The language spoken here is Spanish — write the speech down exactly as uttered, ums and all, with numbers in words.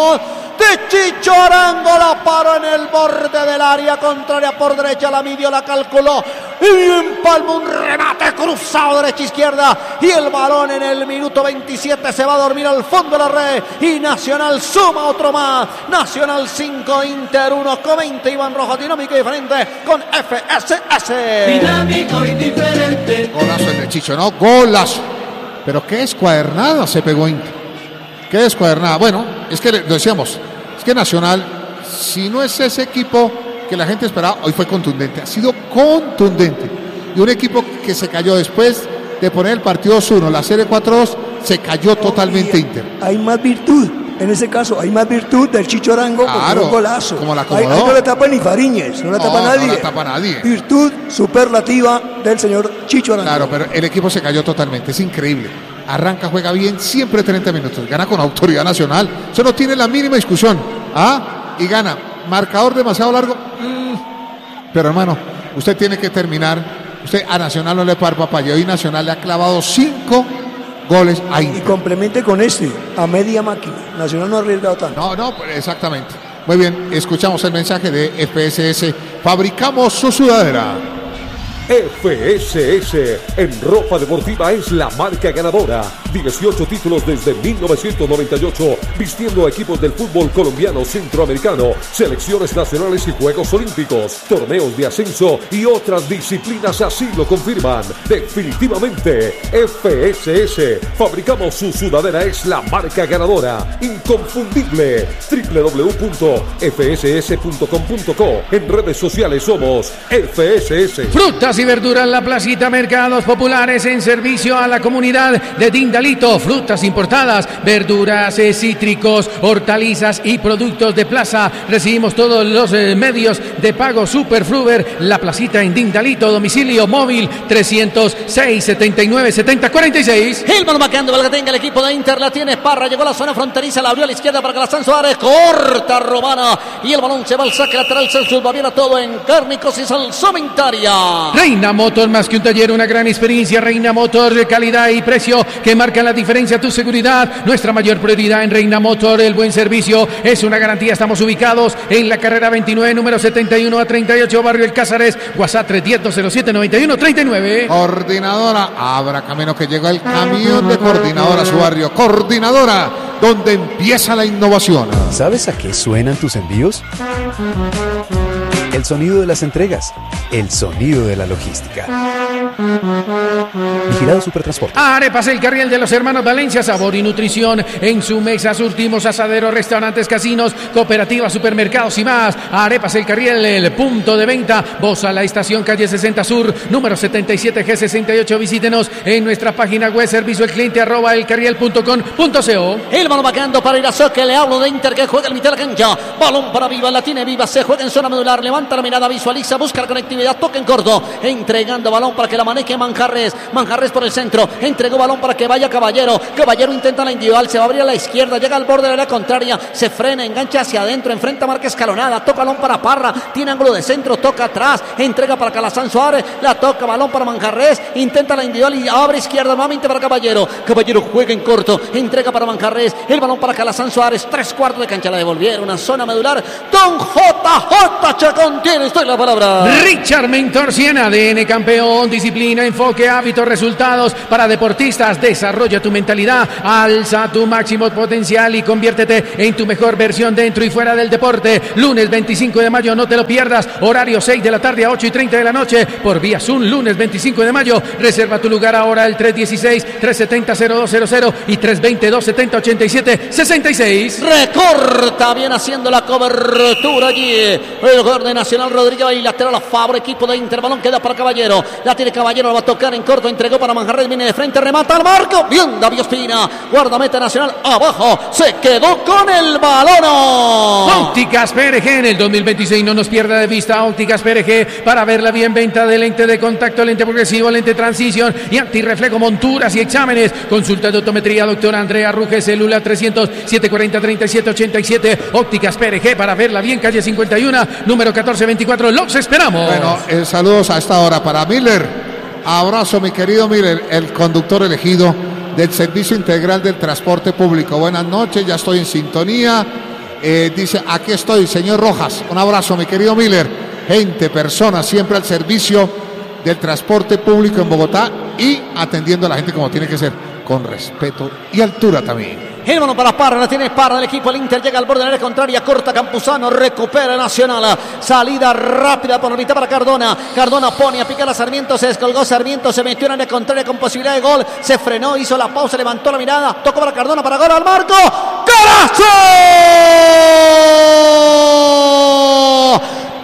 de Chicho Arango, la paró en el borde del área contraria por derecha, la midió, la calculó y empalmó un remate cruzado derecha-izquierda y el balón en el minuto veintisiete se va a dormir al fondo de la red y Nacional suma otro más. Nacional cinco, Inter uno. Comenta Iván Rojo, dinámico y diferente con F S S. Dinámico y diferente. Golazo el de Chicho, ¿no? Golazo. Pero qué escuadernada se pegó Inter. Qué descuadernada. Bueno, es que lo decíamos, es que Nacional, si no es ese equipo que la gente esperaba, hoy fue contundente, ha sido contundente. Y un equipo que se cayó después de poner el partido dos uno, la serie cuatro dos, se cayó totalmente Inter. Hay más virtud, en ese caso, hay más virtud del Chicho Arango, claro, con un golazo. Como la ahí, ahí no le tapa ni Fariñez, no le no, tapa nadie. No le tapa nadie. Virtud superlativa del señor Chicho Arango. Claro, pero el equipo se cayó totalmente, es increíble. Arranca, juega bien, siempre treinta minutos, gana con autoridad nacional, eso no tiene la mínima discusión, ¿ah? Y gana, marcador demasiado largo, mm. pero hermano, usted tiene que terminar, usted a Nacional no le puede dar papaya, hoy Nacional le ha clavado cinco goles a Inter. Y complemente con este, a media máquina, Nacional no ha arriesgado tanto. No, no, exactamente, muy bien, escuchamos el mensaje de F S S, fabricamos su sudadera. F S S en ropa deportiva es la marca ganadora. dieciocho títulos desde mil novecientos noventa y ocho, vistiendo a equipos del fútbol colombiano, centroamericano, selecciones nacionales y Juegos Olímpicos, torneos de ascenso y otras disciplinas así lo confirman. Definitivamente, F S S, fabricamos su sudadera, es la marca ganadora. Inconfundible. doble u doble u doble u punto f s s punto com punto co. En redes sociales somos F S S. Frutas y verduras, la placita, mercados populares en servicio a la comunidad de Dindalito. Frutas importadas, verduras, eh, cítricos, hortalizas y productos de plaza. Recibimos todos los eh, medios de pago Superfluver. La placita en Dindalito, domicilio móvil trescientos seis, setenta y nueve, setenta, cuarenta y seis. El balón vaqueando, el que tenga el equipo de Inter, la tiene Parra, llegó a la zona fronteriza, la abrió a la izquierda para Calazán Suárez, corta Romana y el balón se va al saque lateral, Celso Baviera, todo en cárnicos y salsamentaria. Reina Motor, más que un taller, una gran experiencia. Reina Motor, de calidad y precio que marcan la diferencia. Tu seguridad, nuestra mayor prioridad en Reina Motor. El buen servicio es una garantía. Estamos ubicados en la carrera veintinueve, número setenta y uno a treinta y ocho, barrio El Cázares. WhatsApp tres uno cero, dos cero siete, nueve uno tres nueve. Coordinadora, abra camino que llega el camión de Coordinadora a su barrio. Coordinadora, donde empieza la innovación. ¿Sabes a qué suenan tus envíos? El sonido de las entregas, el sonido de la logística. Vigilado Supertransporte. Arepas El Carriel de los hermanos Valencia, sabor y nutrición en su mesa. Surtimos asaderos, restaurantes, casinos, cooperativas, supermercados y más. Arepas El Carriel, el punto de venta. Bosa, la estación calle sesenta Sur, número setenta y siete G sesenta y ocho. Visítenos en nuestra página web, servicio al cliente arroba elcarriel punto com punto co. El balón vaqueando para Irazoque, le hablo de Inter que juega en mitad de la cancha. Balón para Viva, la tiene Viva, se juega en zona medular, levanta la mirada, visualiza, busca la conectividad, toca en corto, entregando balón para que la maneje Manjarres. Manjarres por el centro, entregó balón para que vaya Caballero. Caballero intenta la individual, se va a abrir a la izquierda, llega al borde de la contraria, se frena, engancha hacia adentro, enfrenta marca escalonada, toca balón para Parra, tiene ángulo de centro, toca atrás, entrega para Calazán Suárez, la toca, balón para Manjarres, intenta la individual y abre izquierda nuevamente para Caballero. Caballero juega en corto, entrega para Manjarres, el balón para Calazán Suárez, tres cuartos de cancha, la devolvieron, una zona medular. Don J J Chacón tiene estoy la palabra. Richard Mentor cien, A D N campeón, disciplina, enfoque, hábitos, resultados para deportistas. Desarrolla tu mentalidad, alza tu máximo potencial y conviértete en tu mejor versión dentro y fuera del deporte. Lunes veinticinco de mayo, no te lo pierdas, horario seis de la tarde a ocho y treinta de la noche por vía Zoom. Lunes veinticinco de mayo, reserva tu lugar ahora al tres uno seis, tres siete cero, cero dos cero cero y tres dos dos, dos siete cero, ocho siete seis seis. Recorta bien haciendo la cobertura allí el jugador de Nacional, Rodríguez, y lateral a favor, equipo de Inter, balón queda para Caballero, la tiene Caballero, lo va a tocar en corto, entregó para Manjarres, viene de frente, remata al marco, bien David Ospina, guardameta Nacional, abajo, se quedó con el balón. Ópticas P R G en el dos mil veintiséis, no nos pierda de vista Ópticas P R G, para verla bien, venta de lente de contacto, lente progresivo, lente transición y antirreflejo, monturas y exámenes, consulta de optometría, doctora Andrea Ruge, celular trescientos, setecientos cuarenta, treinta y siete ochenta y siete, Ópticas P R G, para verla bien, calle cincuenta y uno, número catorce veinticuatro, los esperamos. Bueno, eh, saludos a esta hora para Miller, abrazo mi querido Miller, el conductor elegido del Servicio Integral del Transporte Público. Buenas noches, ya estoy en sintonía Eh, dice, aquí estoy, señor Rojas. Un abrazo, mi querido Miller. Gente, personas, siempre al servicio del transporte público en Bogotá y atendiendo a la gente como tiene que ser, con respeto y altura también. El balón para Parra, la tiene Parra del equipo, el Inter llega al borde del área contraria, corta Campuzano, recupera Nacional, salida rápida por la mitad para Cardona, Cardona pone a picar a Sarmiento, se descolgó Sarmiento, se metió en área contraria con posibilidad de gol, se frenó, hizo la pausa, levantó la mirada, tocó para Cardona para gol al marco, ¡golazo!